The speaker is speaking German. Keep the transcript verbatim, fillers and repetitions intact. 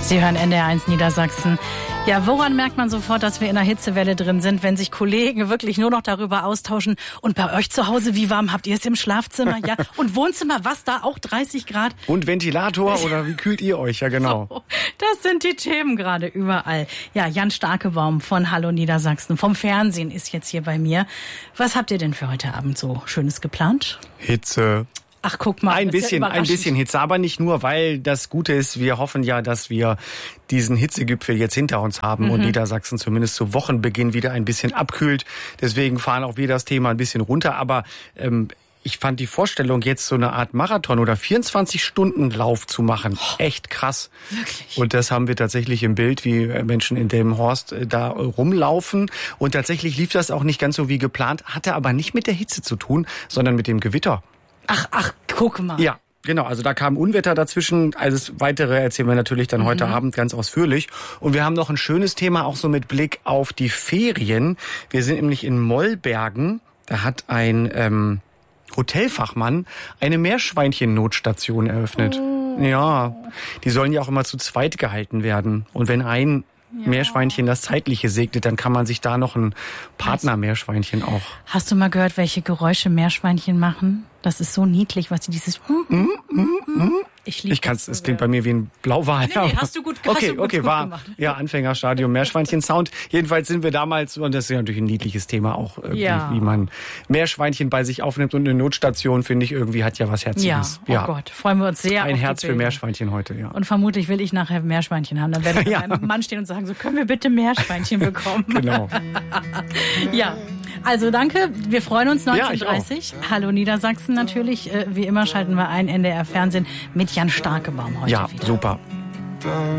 Sie hören N D R eins Niedersachsen. Ja, woran merkt man sofort, dass wir in einer Hitzewelle drin sind, wenn sich Kollegen wirklich nur noch darüber austauschen? Und bei euch zu Hause, wie warm habt ihr es im Schlafzimmer? Ja, und Wohnzimmer, was da auch dreißig Grad? Und Ventilator oder wie kühlt ihr euch? Ja, genau. So, das sind die Themen gerade überall. Ja, Jan Starkebaum von Hallo Niedersachsen vom Fernsehen ist jetzt hier bei mir. Was habt ihr denn für heute Abend so Schönes geplant? Hitze. Ach, guck mal. Ein bisschen, ja ein bisschen Hitze, aber nicht nur, weil das Gute ist, wir hoffen ja, dass wir diesen Hitzegipfel jetzt hinter uns haben mhm. und Niedersachsen zumindest zu Wochenbeginn wieder ein bisschen abkühlt. Deswegen fahren auch wir das Thema ein bisschen runter. Aber ähm, ich fand die Vorstellung, jetzt so eine Art Marathon oder vierundzwanzig-Stunden-Lauf zu machen, echt krass. Wirklich? Und das haben wir tatsächlich im Bild, wie Menschen in Delmenhorst da rumlaufen. Und tatsächlich lief das auch nicht ganz so wie geplant, hatte aber nicht mit der Hitze zu tun, sondern mit dem Gewitter. Ach, ach, guck mal. Ja, genau. Also da kam Unwetter dazwischen. Alles Weitere erzählen wir natürlich dann mhm. heute Abend ganz ausführlich. Und wir haben noch ein schönes Thema, auch so mit Blick auf die Ferien. Wir sind nämlich in Mollbergen. Da hat ein ähm, Hotelfachmann eine Meerschweinchen-Notstation eröffnet. Oh. Ja, die sollen ja auch immer zu zweit gehalten werden. Und wenn ein Ja. Meerschweinchen das Zeitliche segnet, dann kann man sich da noch ein Partner-Meerschweinchen auch... Hast du mal gehört, welche Geräusche Meerschweinchen machen? Das ist so niedlich, was sie dieses... Mm, mm, mm, ich liebe ich kann's, es klingt bei mir wie ein Blauwal. Nee, nee, hast du gut, okay, hast du okay, gut war gemacht. Ja, Anfängerstadium Meerschweinchen-Sound. Jedenfalls sind wir damals, und das ist ja natürlich ein niedliches Thema auch, ja. wie man Meerschweinchen bei sich aufnimmt. Und eine Notstation, finde ich, irgendwie hat ja was Herziges. Ja, oh ja. Gott, freuen wir uns sehr. Ein Herz für Meerschweinchen heute, ja. Und vermutlich will ich nachher Meerschweinchen haben. Dann werde ich ja. bei meinem Mann stehen und sagen, so können wir bitte Meerschweinchen bekommen. Genau. Ja. Also danke, wir freuen uns neunzehn Uhr dreißig. Ja, Hallo Niedersachsen natürlich. Wie immer schalten wir ein N D R Fernsehen mit Jan Starkebaum heute ja, wieder. Ja, super.